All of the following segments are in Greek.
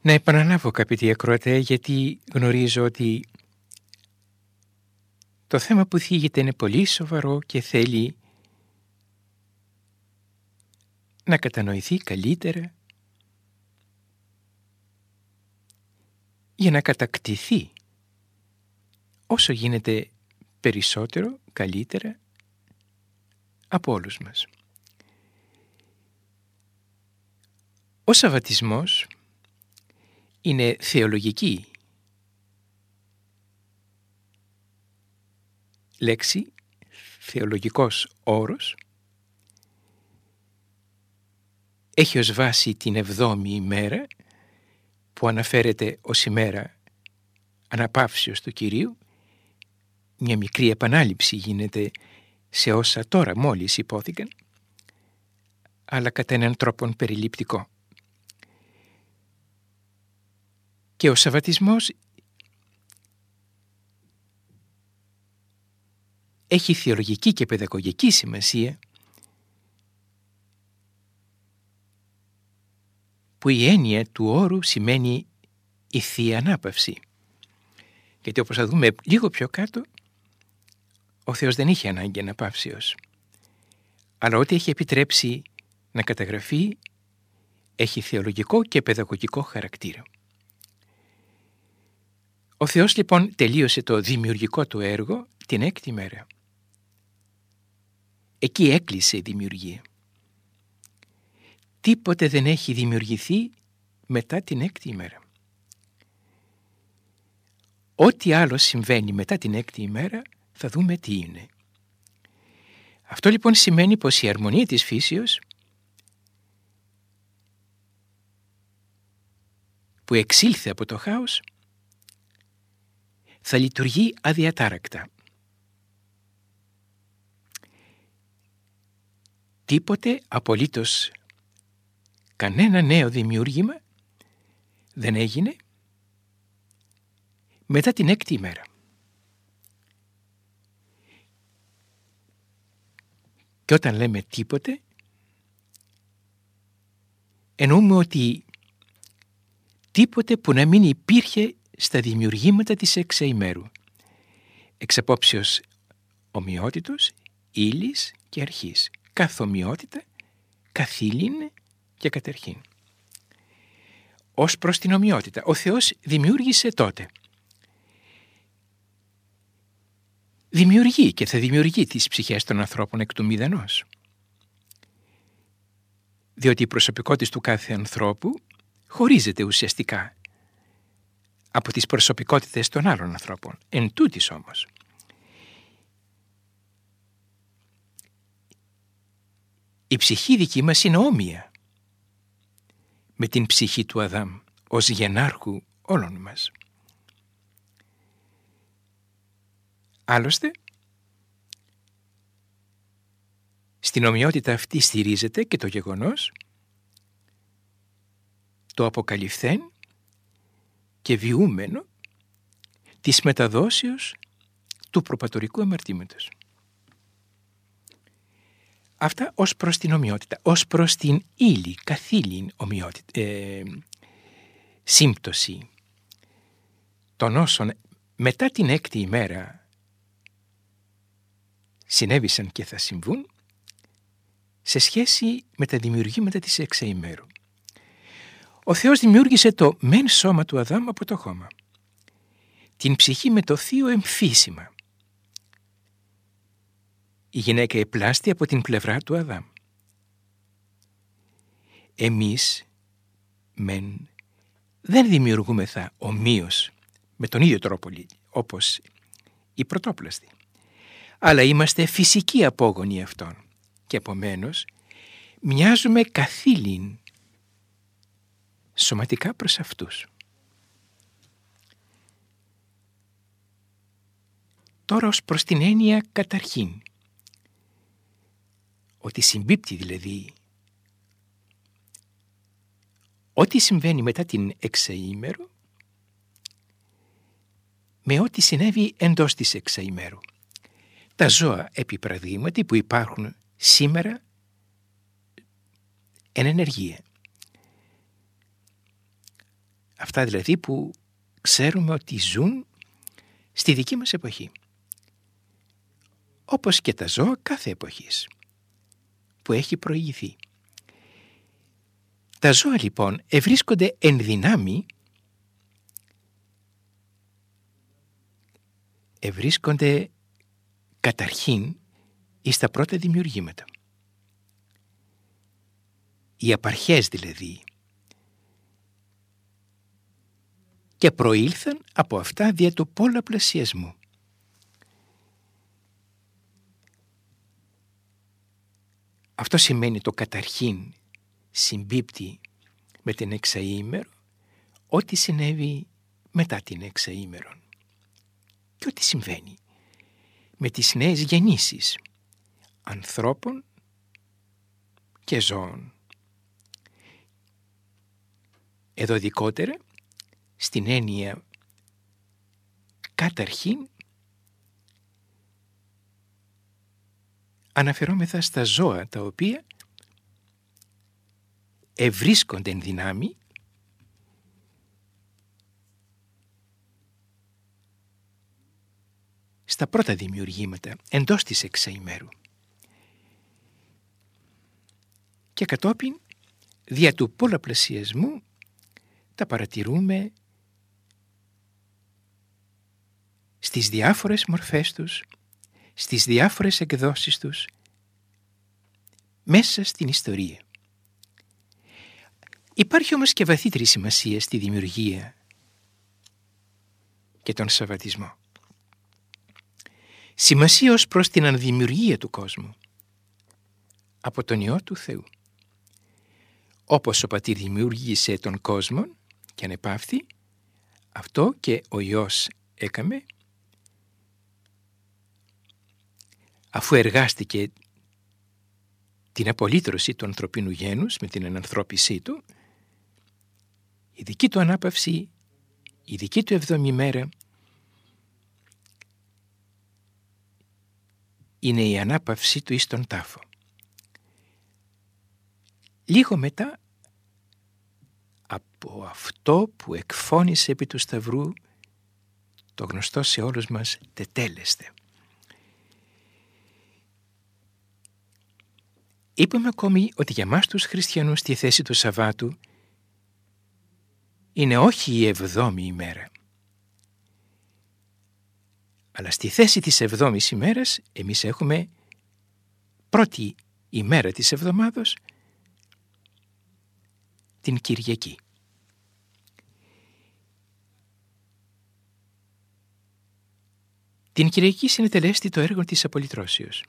Να επαναλάβω, αγαπητοί ακροατέ, γιατί γνωρίζω ότι το θέμα που θίγεται είναι πολύ σοβαρό και θέλει να κατανοηθεί καλύτερα για να κατακτηθεί όσο γίνεται περισσότερο, καλύτερα από όλους μας. Ο Σαββατισμός είναι θεολογική λέξη, θεολογικός όρος. Έχει ως βάση την 7η ημέρα που αναφέρεται ως ημέρα αναπαύσεως του Κυρίου. Μια μικρή επανάληψη γίνεται σε όσα τώρα μόλις υπόθηκαν, αλλά κατά έναν τρόπον περιληπτικό. Και ο Σαββατισμός έχει θεολογική και παιδαγωγική σημασία, που η έννοια του όρου σημαίνει η Θεία Ανάπαυση. Γιατί όπως θα δούμε λίγο πιο κάτω, ο Θεός δεν είχε ανάγκη αναπαύσεως. Αλλά ό,τι έχει επιτρέψει να καταγραφεί έχει θεολογικό και παιδαγωγικό χαρακτήρα. Ο Θεός λοιπόν τελείωσε το δημιουργικό του έργο την 6η μέρα. Εκεί έκλεισε η δημιουργία. Τίποτε δεν έχει δημιουργηθεί μετά την 6η ημέρα. Ό,τι άλλο συμβαίνει μετά την 6η ημέρα θα δούμε τι είναι. Αυτό λοιπόν σημαίνει πως η αρμονία της φύσεως που εξήλθε από το χάος θα λειτουργεί αδιατάρακτα. Τίποτε, απολύτως κανένα νέο δημιούργημα δεν έγινε μετά την 6η ημέρα. Και όταν λέμε τίποτε, εννοούμε ότι τίποτε που να μην υπήρχε στα δημιουργήματα της εξαημέρου, εξ απόψεως ομοιότητος, ύλης και αρχής, καθ' ομοιότητα, καθήλυν και κατερχήν. Ως προς την ομοιότητα, ο Θεός δημιούργησε τότε. Δημιουργεί και θα δημιουργεί τις ψυχές των ανθρώπων εκ του μηδενός. Διότι η προσωπικότητα του κάθε ανθρώπου χωρίζεται ουσιαστικά από τις προσωπικότητες των άλλων ανθρώπων. Εν τούτης όμως, η ψυχή δική μας είναι όμοια με την ψυχή του Αδάμ ως γενάρχου όλων μας. Άλλωστε, στην ομοιότητα αυτή στηρίζεται και το γεγονός το αποκαλυφθέν και βιούμενο της μεταδόσεως του προπατορικού αμαρτήματος. Αυτά ως προς την ομοιότητα, ως προς την ύλη, καθήλυν ομοιότητα, σύμπτωση των όσων μετά την 6η ημέρα συνέβησαν και θα συμβούν σε σχέση με τα δημιουργήματα της εξαημέρου. Ο Θεός δημιούργησε το μεν σώμα του Αδάμ από το χώμα, την ψυχή με το θείο εμφύσιμα. Η γυναίκα επλάστη από την πλευρά του Αδάμ. Εμείς μεν δεν δημιουργούμεθα ομοίως με τον ίδιο τρόπο όπως οι πρωτόπλαστοι, αλλά είμαστε φυσικοί απόγονοι αυτών και επομένως μοιάζουμε καθήλυν σωματικά προς αυτούς. Τώρα ως προς την έννοια καταρχήν, ότι συμπίπτει δηλαδή ό,τι συμβαίνει μετά την εξαήμερου με ό,τι συνέβη εντός της εξαημέρου. Τα ζώα επί παραδείγματι που υπάρχουν σήμερα εν ενεργεία. Αυτά δηλαδή που ξέρουμε ότι ζουν στη δική μας εποχή. Όπως και τα ζώα κάθε εποχής που έχει προηγηθεί. Τα ζώα λοιπόν ευρίσκονται εν δυνάμει, ευρίσκονται καταρχήν εις τα πρώτα δημιουργήματα. Οι απαρχές δηλαδή, και προήλθαν από αυτά δια του πολλαπλασιασμού. Αυτό σημαίνει το καταρχήν συμπίπτει με την εξαήμερο ό,τι συνέβη μετά την εξαήμερο και ό,τι συμβαίνει με τις νέες γεννήσεις ανθρώπων και ζώων. Εδώ ειδικότερα στην έννοια καταρχήν αναφερόμεθα στα ζώα τα οποία ευρίσκονται εν δυνάμει στα πρώτα δημιουργήματα εντός της εξαημέρου και κατόπιν δια του πολλαπλασιασμού τα παρατηρούμε στις διάφορες μορφές τους, στις διάφορες εκδόσεις τους μέσα στην ιστορία. Υπάρχει όμως και βαθύτερη σημασία στη δημιουργία και τον σαββατισμό. Σημασία ως προς την ανδημιουργία του κόσμου από τον Υιό του Θεού. Όπως ο Πατήρ δημιούργησε τον κόσμο και ανεπαύθη, αυτό και ο Υιός έκαμε, αφού εργάστηκε την απολύτρωση του ανθρωπίνου γένους με την ενανθρώπισή του, η δική του ανάπαυση, η δική του 7η μέρα είναι η ανάπαυση του εις τον τάφο. Λίγο μετά από αυτό που εκφώνησε επί του Σταυρού το γνωστό σε όλους μας τετέλεστε. Είπαμε ακόμη ότι για μας τους χριστιανούς τη θέση του Σαββάτου είναι όχι η 7η ημέρα, αλλά στη θέση της 7ης ημέρας εμείς έχουμε πρώτη ημέρα της εβδομάδος, την Κυριακή. Την Κυριακή συνετελέστη το έργο της απολυτρώσεως.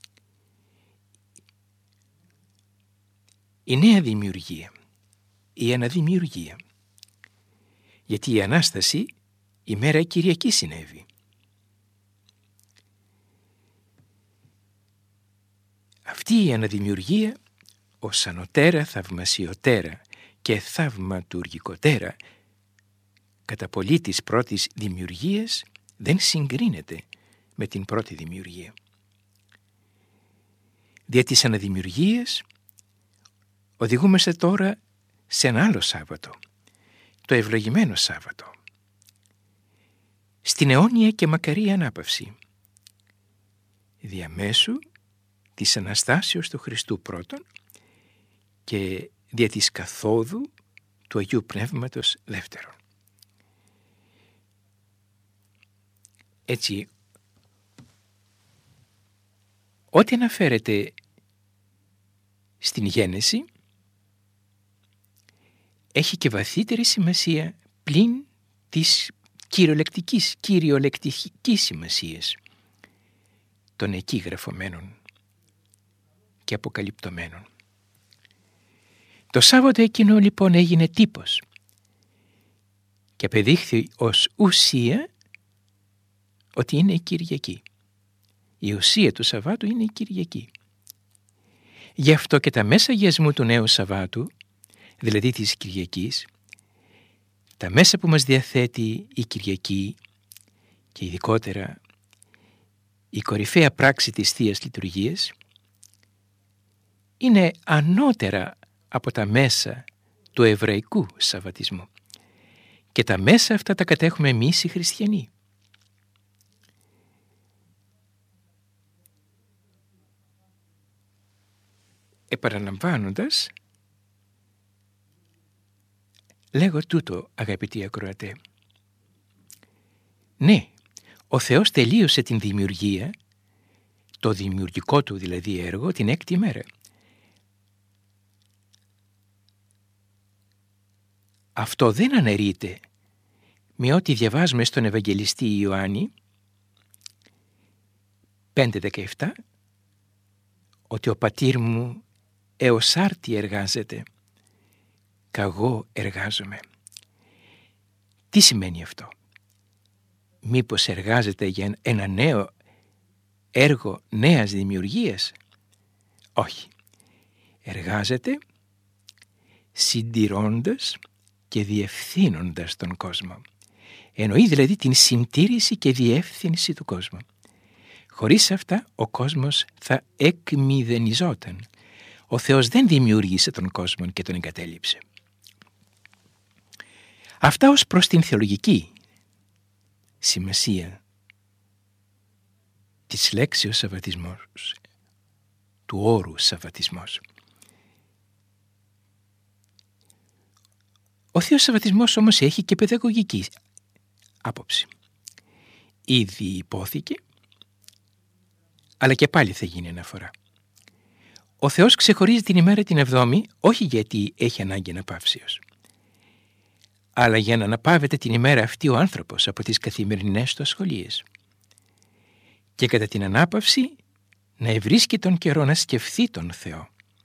Η νέα δημιουργία, η αναδημιουργία. Γιατί η Ανάσταση η μέρα Κυριακή συνέβη. Αυτή η αναδημιουργία ως ανωτέρα, θαυμασιωτέρα και θαυματουργικοτέρα κατά πολύ της πρώτης δημιουργίας δεν συγκρίνεται με την πρώτη δημιουργία. Δια της αναδημιουργίας οδηγούμαστε τώρα σε ένα άλλο Σάββατο, το ευλογημένο Σάββατο, στην αιώνια και μακαρή ανάπαυση, διαμέσου της Αναστάσεως του Χριστού πρώτον και δια της καθόδου του Αγίου Πνεύματος δεύτερον. Έτσι, ό,τι αναφέρεται στην γένεση έχει και βαθύτερη σημασία πλην της κυριολεκτικής σημασίας των εκεί γραφωμένων και αποκαλυπτωμένων. Το Σάββατο εκείνο λοιπόν έγινε τύπος και απεδείχθη ως ουσία ότι είναι η Κυριακή. Η ουσία του Σαββάτου είναι η Κυριακή. Γι' αυτό και τα μέσα αγιασμού του νέου Σαββάτου, δηλαδή της Κυριακής, τα μέσα που μας διαθέτει η Κυριακή και ειδικότερα η κορυφαία πράξη της Θείας Λειτουργίας, είναι ανώτερα από τα μέσα του εβραϊκού Σαββατισμού. και τα μέσα αυτά τα κατέχουμε εμείς οι χριστιανοί. Επαναλαμβάνοντας, λέγω τούτο, αγαπητοί ακροατέ. Ναι, ο Θεός τελείωσε την δημιουργία, το δημιουργικό του δηλαδή έργο, την 6η μέρα. Αυτό δεν αναιρείται με ό,τι διαβάζουμε στον Ευαγγελιστή Ιωάννη 5:17, ότι ο πατήρ μου έως άρτη εργάζεται, καγώ εργάζομαι. Τι σημαίνει αυτό? Μήπως εργάζεται για ένα νέο έργο νέας δημιουργίας? Όχι. Εργάζεται συντηρώντας και διευθύνοντας τον κόσμο. Εννοεί δηλαδή την συντήρηση και διεύθυνση του κόσμου. Χωρίς αυτά ο κόσμος θα εκμηδενιζόταν. Ο Θεός δεν δημιούργησε τον κόσμο και τον εγκατέλειψε. Αυτά ως προς την θεολογική σημασία της λέξεως σαββατισμός, του όρου σαββατισμός. Ο Θείος Σαββατισμός όμως έχει και παιδαγωγική άποψη. Ήδη υπόθηκε, αλλά και πάλι θα γίνει αναφορά. Ο Θεός ξεχωρίζει την ημέρα την 7η όχι γιατί έχει ανάγκη αναπαύσεως, αλλά για να αναπαύεται την ημέρα αυτή ο άνθρωπος από τις καθημερινές του ασχολίες. Και κατά την ανάπαυση να ευρίσκει τον καιρό να σκεφτεί τον Θεό.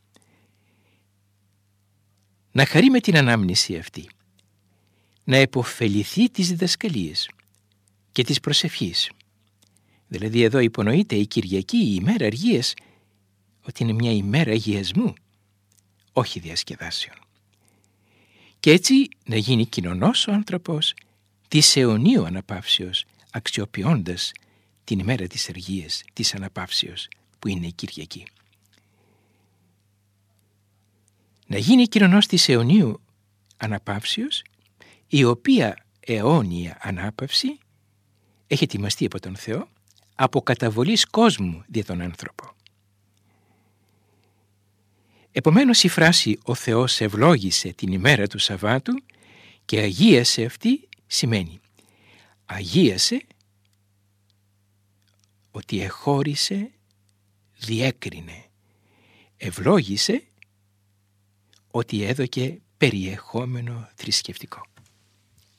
Να χαρεί με την ανάμνηση αυτή, να επωφεληθεί τις διδασκαλίες και της προσευχής. Δηλαδή εδώ υπονοείται η Κυριακή, η ημέρα αργίας, ότι είναι μια ημέρα αγιασμού, όχι διασκεδάσεων. Και έτσι να γίνει κοινωνός ο άνθρωπος της αιωνίου αναπαύσεως, αξιοποιώντας την ημέρα της αργίας, της αναπαύσεως, που είναι η Κυριακή. Να γίνει κοινωνός της αιωνίου αναπαύσεως, η οποία αιώνια ανάπαυση έχει ετοιμαστεί από τον Θεό, από καταβολής κόσμου δια τον άνθρωπο. Επομένως η φράση «Ο Θεός ευλόγησε την ημέρα του Σαββάτου και αγίασε αυτή» σημαίνει αγίασε ότι εχώρισε, διέκρινε, ευλόγησε ότι έδωκε περιεχόμενο θρησκευτικό.